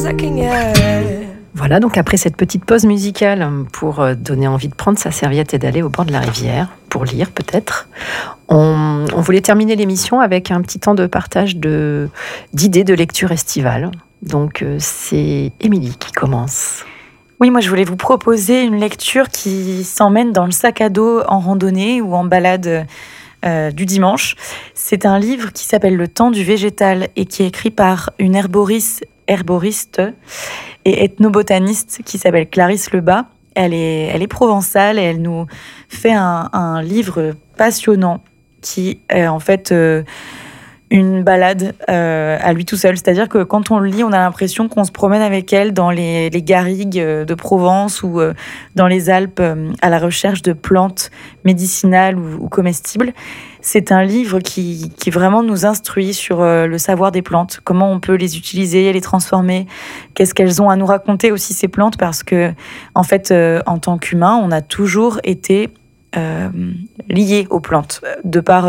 Voilà, donc après cette petite pause musicale pour donner envie de prendre sa serviette et d'aller au bord de la rivière, pour lire peut-être, on voulait terminer l'émission avec un petit temps de partage d'idées de lecture estivale. Donc c'est Émilie qui commence. Oui, moi je voulais vous proposer une lecture qui s'emmène dans le sac à dos en randonnée ou en balade du dimanche. C'est un livre qui s'appelle Le temps du végétal et qui est écrit par une herboriste et ethnobotaniste qui s'appelle Clarisse Lebas. Elle est provençale et elle nous fait un livre passionnant qui est en fait une balade à lui tout seul. C'est-à-dire que quand on le lit, on a l'impression qu'on se promène avec elle dans les garrigues de Provence ou dans les Alpes à la recherche de plantes médicinales ou comestibles. C'est un livre qui vraiment nous instruit sur le savoir des plantes, comment on peut les utiliser, les transformer, qu'est-ce qu'elles ont à nous raconter aussi ces plantes, parce que en fait, en tant qu'humain, on a toujours été liés aux plantes, de par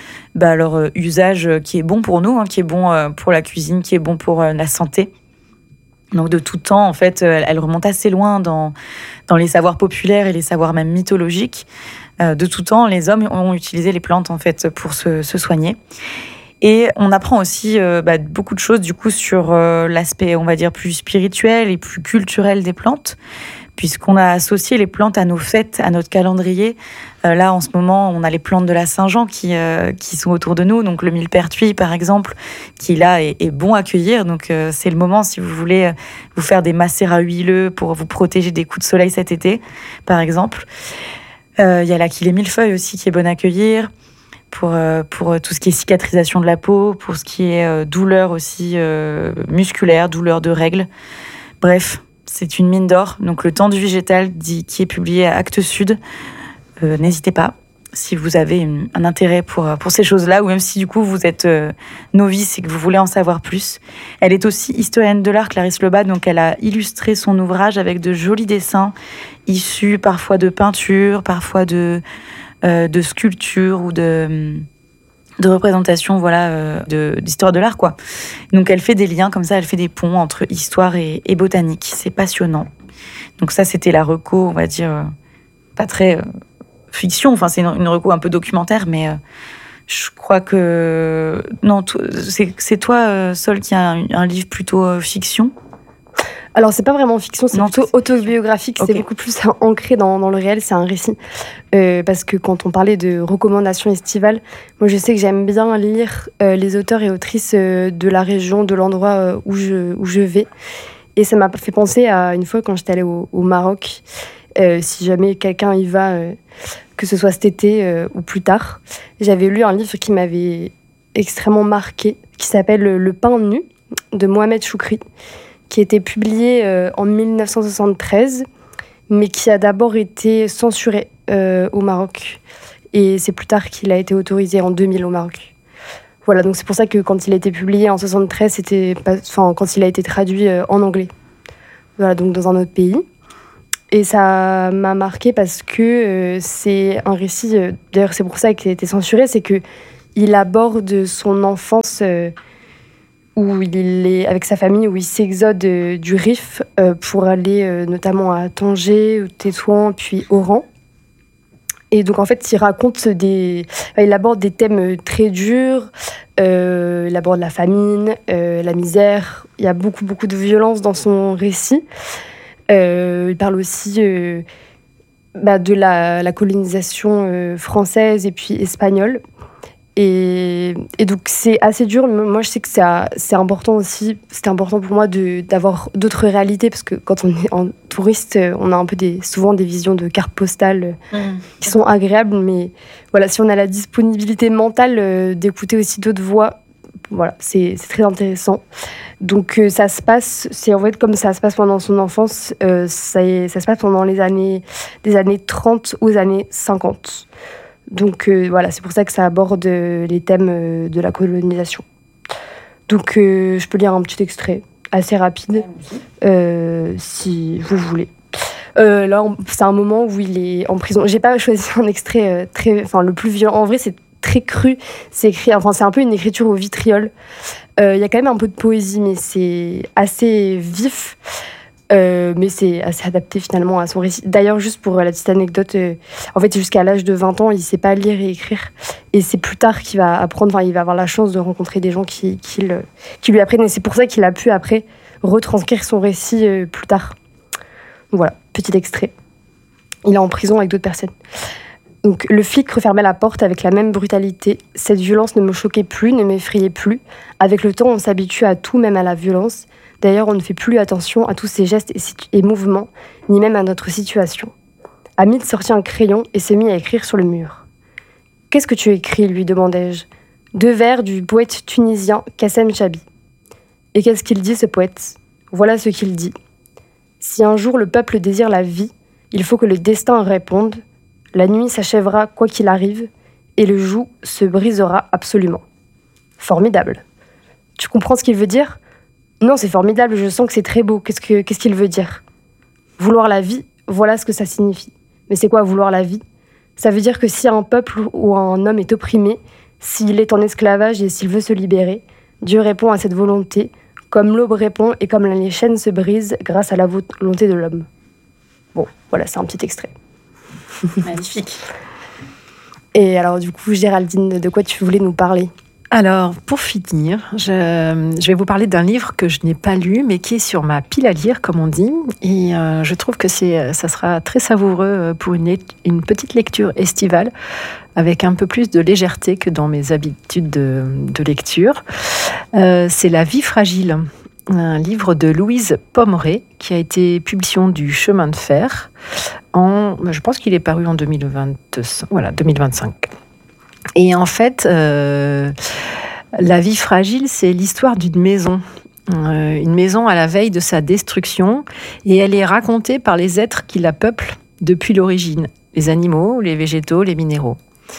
leur usage qui est bon pour nous, qui est bon pour la cuisine, qui est bon pour la santé. Donc de tout temps, en fait, elle remonte assez loin dans les savoirs populaires et les savoirs même mythologiques. De tout temps, les hommes ont utilisé les plantes en fait pour se soigner. Et on apprend aussi beaucoup de choses du coup sur l'aspect, on va dire, plus spirituel et plus culturel des plantes, puisqu'on a associé les plantes à nos fêtes, à notre calendrier. Là, en ce moment, on a les plantes de la Saint-Jean qui sont autour de nous. Donc, le millepertuis, par exemple, qui là est bon à cueillir. Donc, c'est le moment si vous voulez vous faire des macérats huileux pour vous protéger des coups de soleil cet été, par exemple. Il y a l'achillée millefeuille aussi qui est bonne à cueillir pour tout ce qui est cicatrisation de la peau, pour ce qui est douleur aussi musculaire, douleur de règles. Bref, c'est une mine d'or. Donc, Le temps du végétal, qui est publié à Actes Sud. N'hésitez pas, si vous avez un intérêt pour ces choses-là, ou même si du coup vous êtes novice et que vous voulez en savoir plus. Elle est aussi historienne de l'art, Clarisse Lebas, donc elle a illustré son ouvrage avec de jolis dessins, issus parfois de peintures, parfois de sculptures ou de représentations, d'histoire de l'art, quoi. Donc elle fait des liens comme ça, elle fait des ponts entre histoire et botanique. C'est passionnant. Donc ça, c'était la reco, on va dire, pas très fiction. Enfin, c'est une reco un peu documentaire, mais je crois que non, c'est toi, Sol, qui a un livre plutôt fiction. Alors, c'est pas vraiment fiction, c'est plutôt autobiographique. Okay. C'est beaucoup plus ancré dans le réel, c'est un récit. Parce que quand on parlait de recommandations estivales, moi, je sais que j'aime bien lire les auteurs et autrices de la région, de l'endroit où je vais. Et ça m'a fait penser à une fois quand j'étais allée au Maroc. Si jamais quelqu'un y va, que ce soit cet été ou plus tard, j'avais lu un livre qui m'avait extrêmement marqué, qui s'appelle Le pain nu, de Mohamed Choukri, qui a été publié en 1973, mais qui a d'abord été censuré au Maroc. Et c'est plus tard qu'il a été autorisé en 2000 au Maroc. Voilà, donc c'est pour ça que quand il a été publié en 73, quand il a été traduit en anglais. Voilà, donc dans un autre pays. Et ça m'a marqué parce que c'est un récit, d'ailleurs c'est pour ça qu'il a été censuré, c'est qu'il aborde son enfance où il est avec sa famille, où il s'exode du Rif pour aller notamment à Tanger, Tétouan, puis Oran. Et donc en fait, il aborde des thèmes très durs, il aborde la famine, la misère, il y a beaucoup, beaucoup de violence dans son récit. Il parle aussi de la colonisation française et puis espagnole. Et donc c'est assez dur. Moi, je sais que c'est important aussi. C'était important pour moi d'avoir d'autres réalités, parce que quand on est en touriste, on a souvent des visions de cartes postales qui sont agréables. Mais voilà, si on a la disponibilité mentale d'écouter aussi d'autres voix, voilà, c'est très intéressant. Donc ça se passe, c'est en fait comme ça se passe pendant son enfance, ça se passe pendant des années 30 aux années 50. Donc voilà, c'est pour ça que ça aborde les thèmes de la colonisation. Donc je peux lire un petit extrait assez rapide, si vous voulez. Là, c'est un moment où il est en prison. J'ai pas choisi un extrait le plus violent. En vrai, c'est très cru. C'est un peu une écriture au vitriol. Il y a quand même un peu de poésie, mais c'est assez vif. Mais c'est assez adapté finalement à son récit. D'ailleurs, juste pour la petite anecdote, en fait, jusqu'à l'âge de 20 ans, il ne sait pas lire et écrire. Et c'est plus tard qu'il va apprendre, il va avoir la chance de rencontrer des gens qui lui apprennent. Et c'est pour ça qu'il a pu après retranscrire son récit plus tard. Voilà, petit extrait. Il est en prison avec d'autres personnes. Donc, le flic refermait la porte avec la même brutalité. Cette violence ne me choquait plus, ne m'effrayait plus. Avec le temps, on s'habitue à tout, même à la violence. D'ailleurs, on ne fait plus attention à tous ces gestes et mouvements, ni même à notre situation. Hamid sortit un crayon et se mit à écrire sur le mur. « Qu'est-ce que tu écris ?» lui demandai-je. 2 vers du poète tunisien Kassem Chabi. « Et qu'est-ce qu'il dit, ce poète ? Voilà ce qu'il dit. Si un jour le peuple désire la vie, il faut que le destin réponde. La nuit s'achèvera quoi qu'il arrive, et le joug se brisera absolument. » Formidable. Tu comprends ce qu'il veut dire ? Non, c'est formidable, je sens que c'est très beau. Qu'est-ce qu'il veut dire ? Vouloir la vie, voilà ce que ça signifie. Mais c'est quoi vouloir la vie ? Ça veut dire que si un peuple ou un homme est opprimé, s'il est en esclavage et s'il veut se libérer, Dieu répond à cette volonté, comme l'aube répond et comme les chaînes se brisent grâce à la volonté de l'homme. Bon, voilà, c'est un petit extrait. Magnifique. Et alors, du coup, Géraldine, de quoi tu voulais nous parler ? Alors, pour finir, je vais vous parler d'un livre que je n'ai pas lu, mais qui est sur ma pile à lire, comme on dit. Et je trouve que ça sera très savoureux pour une petite lecture estivale, avec un peu plus de légèreté que dans mes habitudes de lecture. C'est La vie fragile, un livre de Louise Pommeray, qui a été publication du Chemin de Fer. Je pense qu'il est paru en 2025. Et en fait, La vie fragile, c'est l'histoire d'une maison. Une maison à la veille de sa destruction. Et elle est racontée par les êtres qui la peuplent depuis l'origine. Les animaux, les végétaux, les minéraux.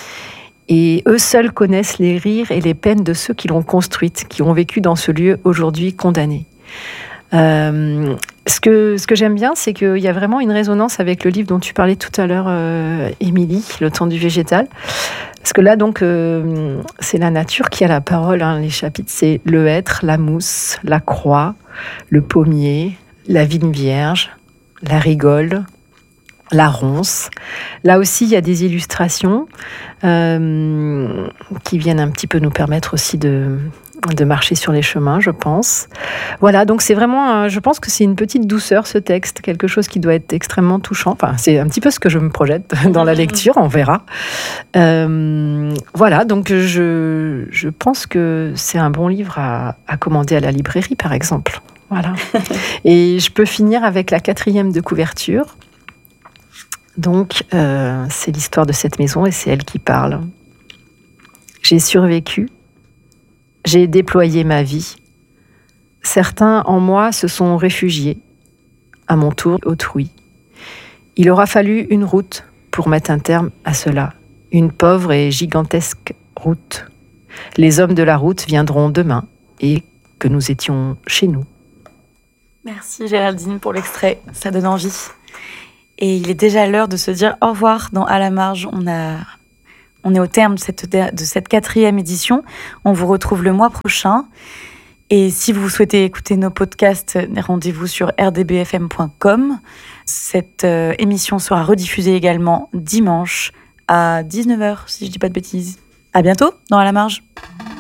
Et eux seuls connaissent les rires et les peines de ceux qui l'ont construite, qui ont vécu dans ce lieu aujourd'hui condamné. Ce que j'aime bien, c'est qu'il y a vraiment une résonance avec le livre dont tu parlais tout à l'heure, Émilie, Le temps du végétal. Parce que là, donc, c'est la nature qui a la parole. Les chapitres, c'est le hêtre, la mousse, la croix, le pommier, la vigne vierge, la rigole, la ronce. Là aussi, il y a des illustrations qui viennent un petit peu nous permettre aussi de marcher sur les chemins, je pense. Voilà, donc c'est vraiment, je pense que c'est une petite douceur, ce texte, quelque chose qui doit être extrêmement touchant. Enfin, c'est un petit peu ce que je me projette dans la lecture, on verra. Voilà, donc je pense que c'est un bon livre à commander à la librairie, par exemple. Voilà. Et je peux finir avec la 4e de couverture. Donc, c'est l'histoire de cette maison et c'est elle qui parle. J'ai survécu. J'ai déployé ma vie. Certains en moi se sont réfugiés. À mon tour, autrui. Il aura fallu une route pour mettre un terme à cela. Une pauvre et gigantesque route. Les hommes de la route viendront demain et que nous étions chez nous. Merci Géraldine pour l'extrait, ça donne envie. Et il est déjà l'heure de se dire au revoir dans À la marge. On est au terme de cette 4e édition. On vous retrouve le mois prochain. Et si vous souhaitez écouter nos podcasts, rendez-vous sur rdbfm.com. Cette émission sera rediffusée également dimanche à 19h, si je ne dis pas de bêtises. À bientôt dans À la marge.